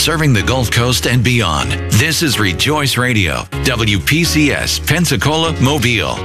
serving the Gulf Coast and beyond. This is Rejoice Radio, WPCS, Pensacola, Mobile.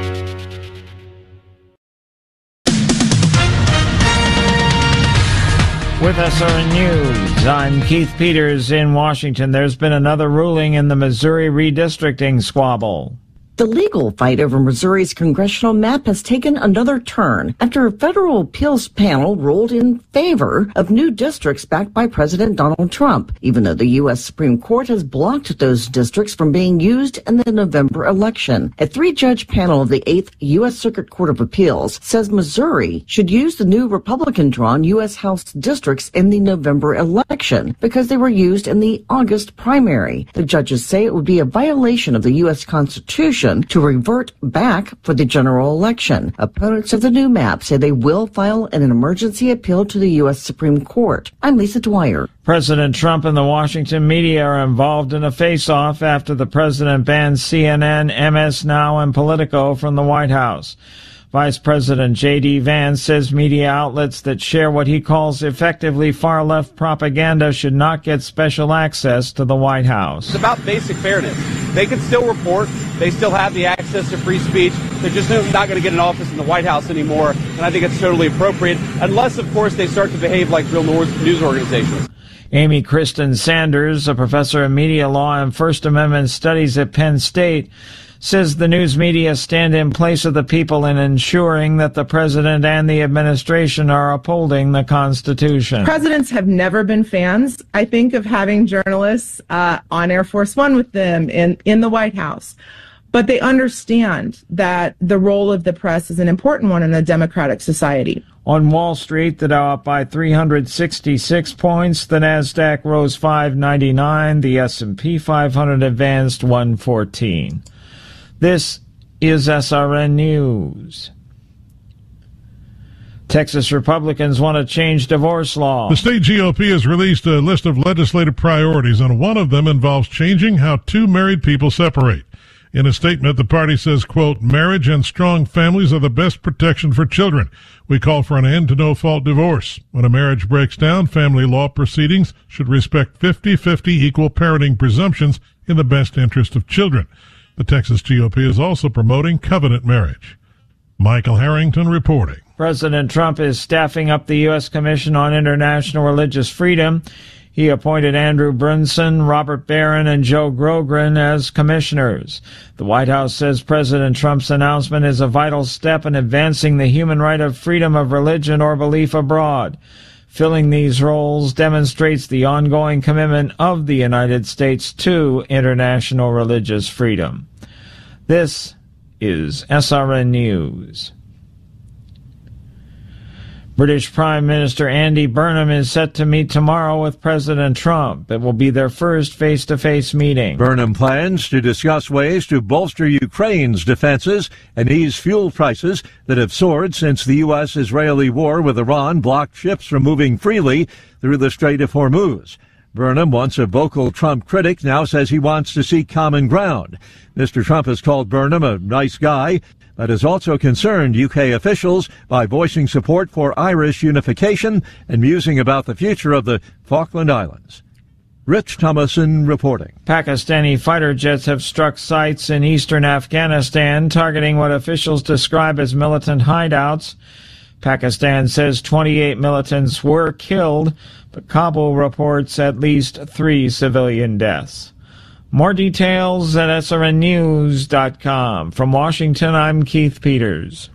With SRN News, I'm Keith Peters in Washington. There's been another ruling in the Missouri redistricting squabble. The legal fight over Missouri's congressional map has taken another turn after a federal appeals panel ruled in favor of new districts backed by President Donald Trump, even though the U.S. Supreme Court has blocked those districts from being used in the November election. A three-judge panel of the 8th U.S. Circuit Court of Appeals says Missouri should use the new Republican-drawn U.S. House districts in the November election because they were used in the August primary. The judges say it would be a violation of the U.S. Constitution to revert back for the general election. Opponents of the new map say they will file an emergency appeal to the U.S. Supreme Court. I'm Lisa Dwyer. President Trump and the Washington media are involved in a face-off after the president banned CNN, MS Now, and Politico from the White House. Vice President J.D. Vance says media outlets that share what he calls effectively far-left propaganda should not get special access to the White House. It's about basic fairness. They can still report. They still have the access to free speech. They're just not going to get an office in the White House anymore, and I think it's totally appropriate, unless, of course, they start to behave like real news organizations. Amy Kristen Sanders, a professor of media law and First Amendment studies at Penn State, says the news media stand in place of the people in ensuring that the president and the administration are upholding the Constitution. Presidents have never been fans, I think, of having journalists on Air Force One with them in the White House. But they understand that the role of the press is an important one in a democratic society. On Wall Street, the Dow up by 366 points, the Nasdaq rose 599, the S&P 500 advanced 114. This is SRN News. Texas Republicans want to change divorce law. The state GOP has released a list of legislative priorities, and one of them involves changing how two married people separate. In a statement, the party says, quote, marriage and strong families are the best protection for children. We call for an end to no-fault divorce. When a marriage breaks down, family law proceedings should respect 50-50 equal parenting presumptions in the best interest of children. The Texas GOP is also promoting covenant marriage. Michael Harrington reporting. President Trump is staffing up the U.S. Commission on International Religious Freedom. He appointed Andrew Brunson, Robert Barron, and Joe Grogren as commissioners. The White House says President Trump's announcement is a vital step in advancing the human right of freedom of religion or belief abroad. Filling these roles demonstrates the ongoing commitment of the United States to international religious freedom. This is SRN News. British Prime Minister Andy Burnham is set to meet tomorrow with President Trump. It will be their first face-to-face meeting. Burnham plans to discuss ways to bolster Ukraine's defenses and ease fuel prices that have soared since the U.S.-Israeli war with Iran blocked ships from moving freely through the Strait of Hormuz. Burnham, once a vocal Trump critic, now says he wants to seek common ground. Mr. Trump has called Burnham a nice guy, but has also concerned UK officials by voicing support for Irish unification and musing about the future of the Falkland Islands. Rich Thomason reporting. Pakistani fighter jets have struck sites in eastern Afghanistan, targeting what officials describe as militant hideouts. Pakistan says 28 militants were killed, but Kabul reports at least 3 civilian deaths. More details at srnnews.com. From Washington, I'm Keith Peters.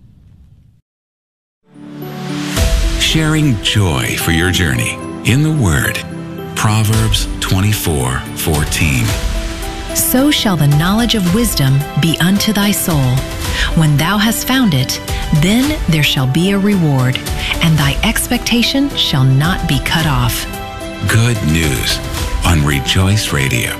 Sharing joy for your journey in the Word. Proverbs 24:14. So shall the knowledge of wisdom be unto thy soul. When thou hast found it, then there shall be a reward, and thy expectation shall not be cut off. Good news on Rejoice Radio.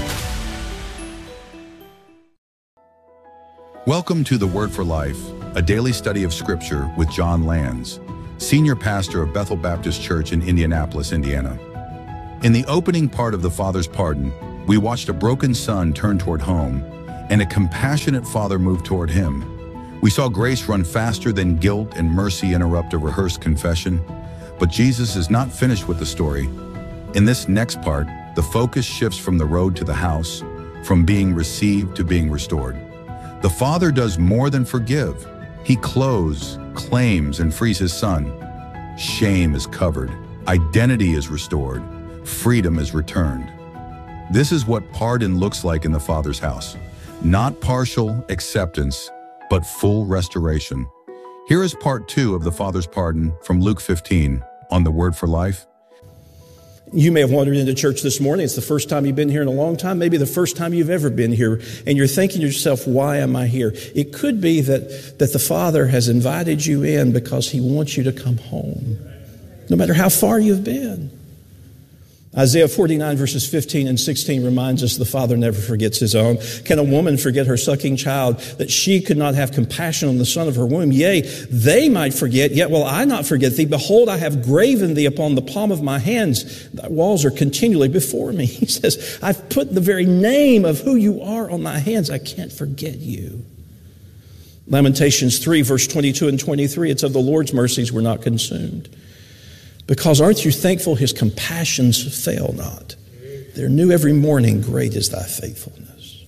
Welcome to The Word for Life, a daily study of Scripture with John Lands, Senior Pastor of Bethel Baptist Church in Indianapolis, Indiana. In the opening part of The Father's Pardon, we watched a broken son turn toward home and a compassionate father move toward him. We saw grace run faster than guilt and mercy interrupt a rehearsed confession. But Jesus is not finished with the story. In this next part, the focus shifts from the road to the house, from being received to being restored. The Father does more than forgive. He clothes, claims, and frees his Son. Shame is covered. Identity is restored. Freedom is returned. This is what pardon looks like in the Father's house. Not partial acceptance, but full restoration. Here is part 2 of the Father's pardon from Luke 15 on the Word for Life. You may have wandered into church this morning. It's the first time you've been here in a long time, maybe the first time you've ever been here, and you're thinking to yourself, why am I here? It could be that the Father has invited you in because he wants you to come home, no matter how far you've been. Isaiah 49 verses 15 and 16 reminds us the Father never forgets his own. Can a woman forget her sucking child, that she could not have compassion on the son of her womb? Yea, they might forget, yet will I not forget thee. Behold, I have graven thee upon the palm of my hands. Thy walls are continually before me. He says, I've put the very name of who you are on my hands. I can't forget you. Lamentations 3 verse 22 and 23, it's of the Lord's mercies we're not consumed. Because aren't you thankful his compassions fail not? They're new every morning. Great is thy faithfulness.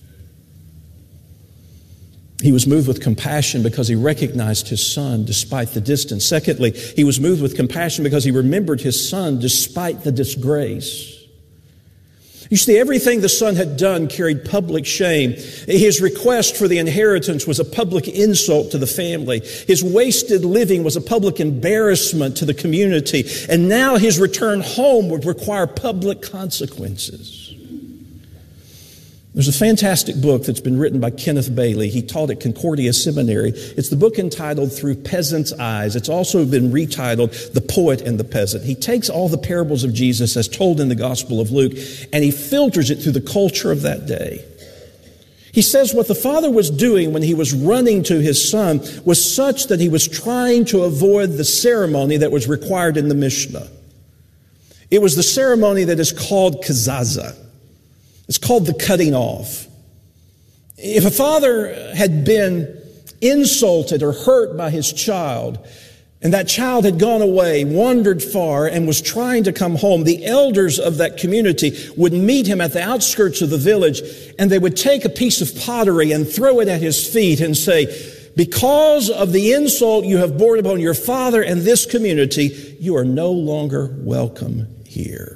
He was moved with compassion because he recognized his son despite the distance. Secondly, he was moved with compassion because he remembered his son despite the disgrace. You see, everything the son had done carried public shame. His request for the inheritance was a public insult to the family. His wasted living was a public embarrassment to the community. And now his return home would require public consequences. There's a fantastic book that's been written by Kenneth Bailey. He taught at Concordia Seminary. It's the book entitled Through Peasant's Eyes. It's also been retitled The Poet and the Peasant. He takes all the parables of Jesus as told in the Gospel of Luke, and he filters it through the culture of that day. He says what the father was doing when he was running to his son was such that he was trying to avoid the ceremony that was required in the Mishnah. It was the ceremony that is called kazaza. It's called the cutting off. If a father had been insulted or hurt by his child, and that child had gone away, wandered far, and was trying to come home, the elders of that community would meet him at the outskirts of the village, and they would take a piece of pottery and throw it at his feet and say, because of the insult you have borne upon your father and this community, you are no longer welcome here.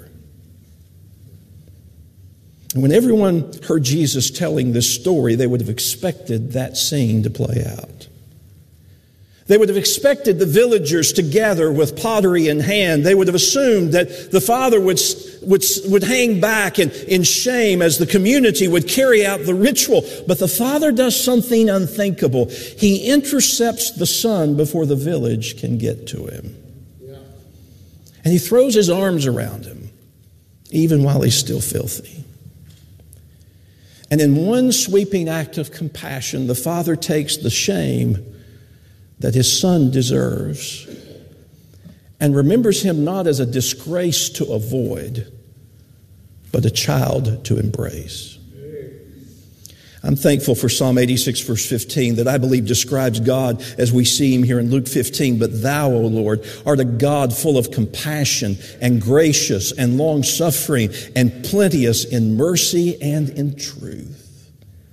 And when everyone heard Jesus telling this story, they would have expected that scene to play out. They would have expected the villagers to gather with pottery in hand. They would have assumed that the father would hang back in shame as the community would carry out the ritual. But the father does something unthinkable. He intercepts the son before the village can get to him. And he throws his arms around him, even while he's still filthy. And in one sweeping act of compassion, the father takes the shame that his son deserves and remembers him not as a disgrace to avoid, but a child to embrace. I'm thankful for Psalm 86, verse 15, that I believe describes God as we see him here in Luke 15. But thou, O Lord, art a God full of compassion and gracious and long-suffering and plenteous in mercy and in truth.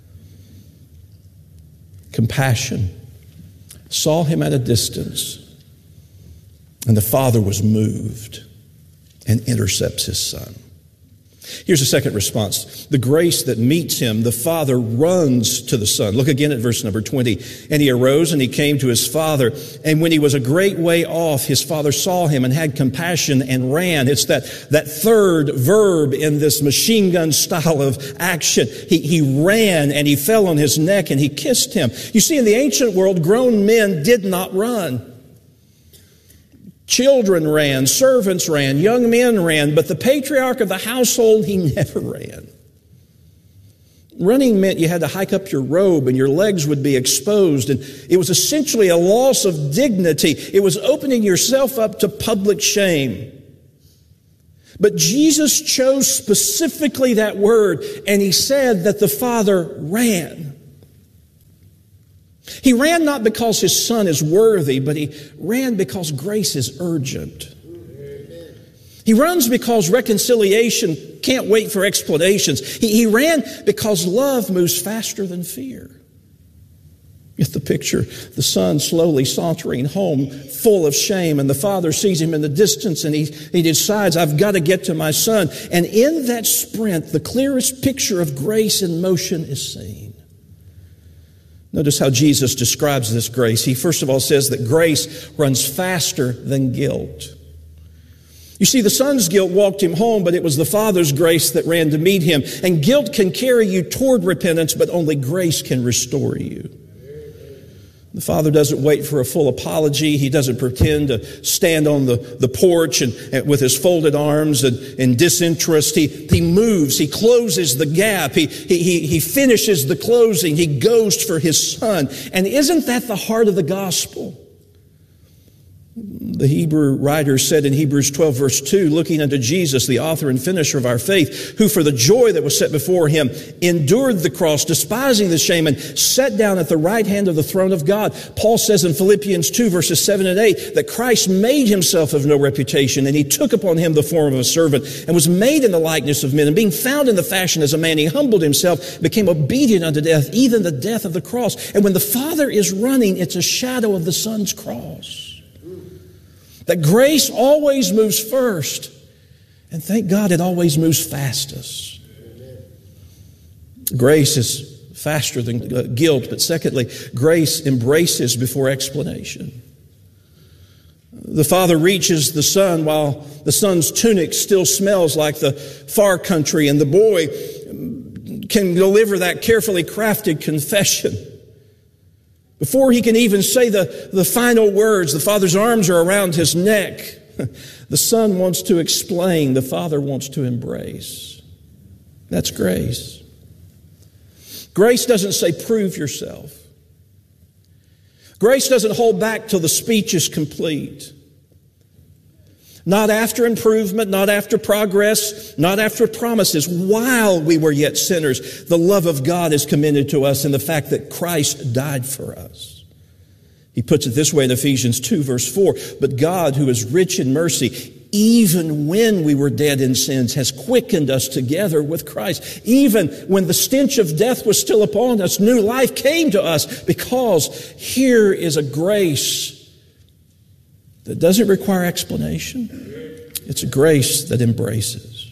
Compassion saw him at a distance, and the father was moved and intercepts his son. Here's a second response. The grace that meets him, the father runs to the son. Look again at verse number 20. And he arose and he came to his father. And when he was a great way off, his father saw him and had compassion and ran. It's that third verb in this machine gun style of action. He ran and he fell on his neck and he kissed him. You see, in the ancient world, grown men did not run. Children ran, servants ran, young men ran, but the patriarch of the household, he never ran. Running meant you had to hike up your robe and your legs would be exposed, and it was essentially a loss of dignity. It was opening yourself up to public shame. But Jesus chose specifically that word, and he said that the father ran. He ran not because his son is worthy, but he ran because grace is urgent. He runs because reconciliation can't wait for explanations. He ran because love moves faster than fear. Get the picture. The son slowly sauntering home, full of shame, and the father sees him in the distance, and he decides, I've got to get to my son. And in that sprint, the clearest picture of grace in motion is seen. Notice how Jesus describes this grace. He first of all says that grace runs faster than guilt. You see, the son's guilt walked him home, but it was the father's grace that ran to meet him. And guilt can carry you toward repentance, but only grace can restore you. The father doesn't wait for a full apology. He doesn't pretend to stand on the porch and with his folded arms and disinterest. He moves. He closes the gap. He finishes the closing. He goes for his son. And isn't that the heart of the gospel? The Hebrew writer said in Hebrews 12 verse 2, looking unto Jesus, the author and finisher of our faith, who for the joy that was set before him endured the cross, despising the shame, and sat down at the right hand of the throne of God. Paul says in Philippians 2 verses 7 and 8 that Christ made himself of no reputation, and he took upon him the form of a servant, and was made in the likeness of men, and being found in the fashion as a man, he humbled himself, became obedient unto death, even the death of the cross. And when the Father is running, it's a shadow of the Son's cross. That grace always moves first. And thank God it always moves fastest. Grace is faster than guilt. But secondly, grace embraces before explanation. The father reaches the son while the son's tunic still smells like the far country, and the boy can deliver that carefully crafted confession. Before he can even say the final words, the father's arms are around his neck. The son wants to explain. The father wants to embrace. That's grace. Grace doesn't say, prove yourself. Grace doesn't hold back till the speech is complete. Not after improvement, not after progress, not after promises. While we were yet sinners, the love of God is commended to us in the fact that Christ died for us. He puts it this way in Ephesians 2 verse 4, but God, who is rich in mercy, even when we were dead in sins, has quickened us together with Christ. Even when the stench of death was still upon us, new life came to us, because here is a grace that doesn't require explanation. It's a grace that embraces.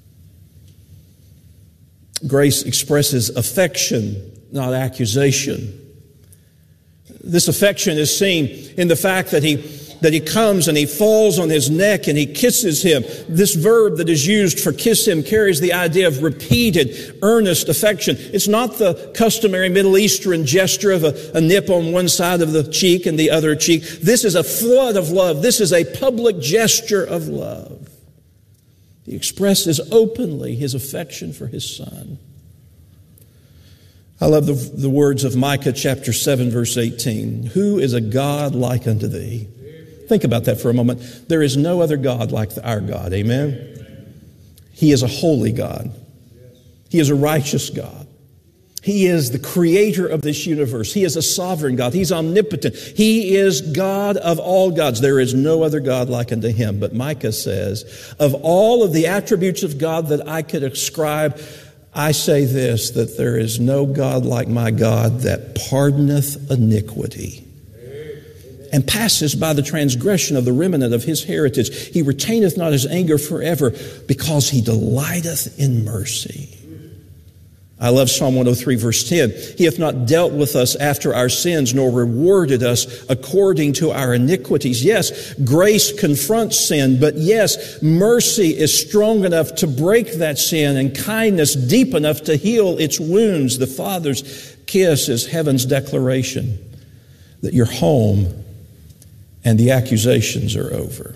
Grace expresses affection, not accusation. This affection is seen in the fact that he comes and he falls on his neck and he kisses him. This verb that is used for kiss him carries the idea of repeated, earnest affection. It's not the customary Middle Eastern gesture of a nip on one side of the cheek and the other cheek. This is a flood of love. This is a public gesture of love. He expresses openly his affection for his son. I love the words of Micah chapter 7 verse 18. Who is a God like unto thee? Think about that for a moment. There is no other God like our God. Amen? He is a holy God. He is a righteous God. He is the creator of this universe. He is a sovereign God. He's omnipotent. He is God of all gods. There is no other God like unto him. But Micah says, of all of the attributes of God that I could ascribe, I say this, that there is no God like my God that pardoneth iniquity and passes by the transgression of the remnant of his heritage. He retaineth not his anger forever, because he delighteth in mercy. I love Psalm 103 verse 10. He hath not dealt with us after our sins, nor rewarded us according to our iniquities. Yes, grace confronts sin, but yes, mercy is strong enough to break that sin, and kindness deep enough to heal its wounds. The Father's kiss is heaven's declaration that you're home and the accusations are over.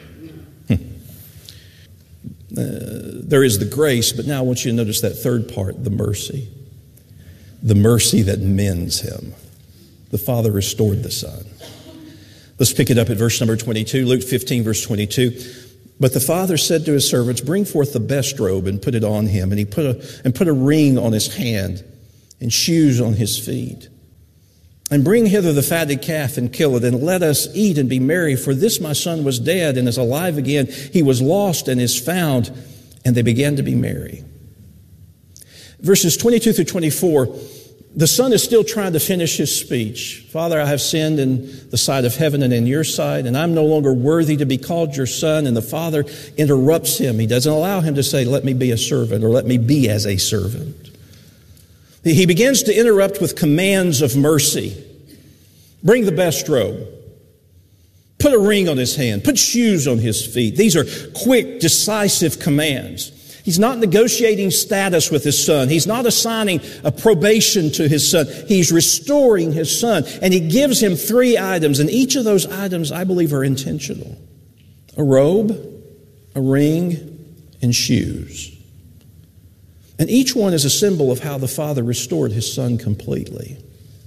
There is the grace, but now I want you to notice that third part, the mercy. The mercy that mends him. The Father restored the Son. Let's pick it up at verse number 22, Luke 15, verse 22. But the Father said to his servants, bring forth the best robe and put it on him. And he put a ring on his hand and shoes on his feet. And bring hither the fatted calf and kill it, and let us eat and be merry. For this my son was dead and is alive again. He was lost and is found. And they began to be merry. Verses 22 through 24, the son is still trying to finish his speech. Father, I have sinned in the sight of heaven and in your sight, and I'm no longer worthy to be called your son. And the father interrupts him. He doesn't allow him to say, let me be a servant, or let me be as a servant. He begins to interrupt with commands of mercy. Bring the best robe. Put a ring on his hand. Put shoes on his feet. These are quick, decisive commands. He's not negotiating status with his son. He's not assigning a probation to his son. He's restoring his son. And he gives him 3 items. And each of those items, I believe, are intentional. A robe, a ring, and shoes. And each one is a symbol of how the Father restored his son completely.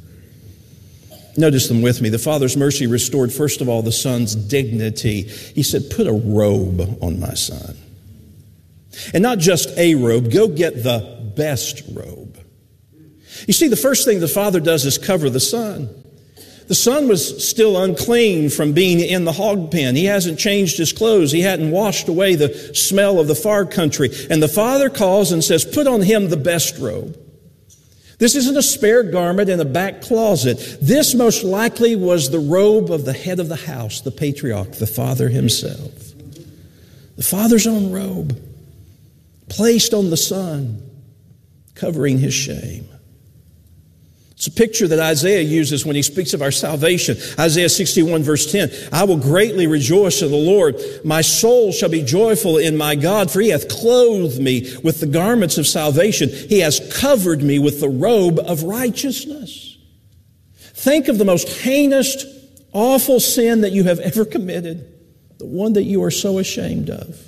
Notice them with me. The Father's mercy restored, first of all, the son's dignity. He said, put a robe on my son. And not just a robe, go get the best robe. You see, the first thing the Father does is cover the son. The son was still unclean from being in the hog pen. He hasn't changed his clothes. He hadn't washed away the smell of the far country. And the father calls and says, put on him the best robe. This isn't a spare garment in a back closet. This most likely was the robe of the head of the house, the patriarch, the father himself. The father's own robe, placed on the son, covering his shame. It's a picture that Isaiah uses when he speaks of our salvation. Isaiah 61 verse 10, I will greatly rejoice in the Lord. My soul shall be joyful in my God, for he hath clothed me with the garments of salvation. He has covered me with the robe of righteousness. Think of the most heinous, awful sin that you have ever committed, the one that you are so ashamed of.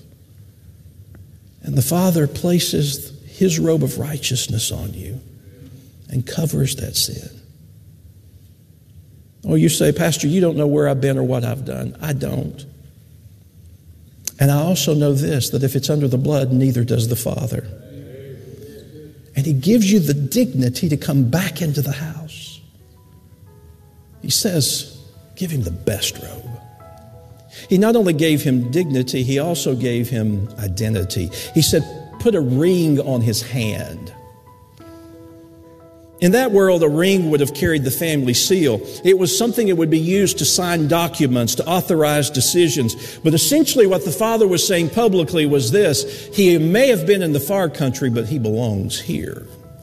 And the Father places his robe of righteousness on you and covers that sin. Oh, you say, Pastor, you don't know where I've been or what I've done. I don't. And I also know this, that if it's under the blood, neither does the Father. And he gives you the dignity to come back into the house. He says, give him the best robe. He not only gave him dignity, he also gave him identity. He said, put a ring on his hand. In that world, a ring would have carried the family seal. It was something that would be used to sign documents, to authorize decisions. But essentially what the father was saying publicly was this: he may have been in the far country, but he belongs here.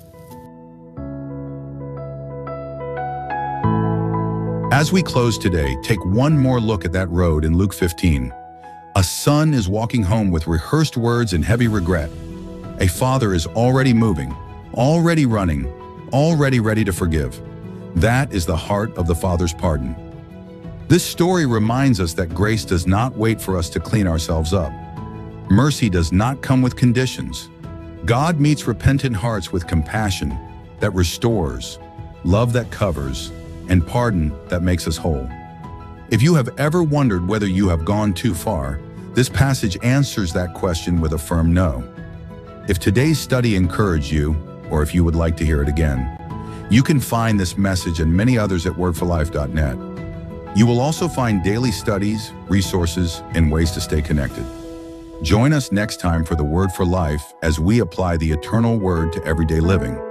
As we close today, take one more look at that road in Luke 15. A son is walking home with rehearsed words and heavy regret. A father is already moving, already running, already ready to forgive. That is the heart of the Father's pardon. This story reminds us that grace does not wait for us to clean ourselves up. Mercy does not come with conditions. God meets repentant hearts with compassion that restores, love that covers, and pardon that makes us whole. If you have ever wondered whether you have gone too far, this passage answers that question with a firm no. If today's study encouraged you, or if you would like to hear it again, you can find this message and many others at wordforlife.net. You will also find daily studies, resources, and ways to stay connected. Join us next time for the Word for Life as we apply the eternal Word to everyday living.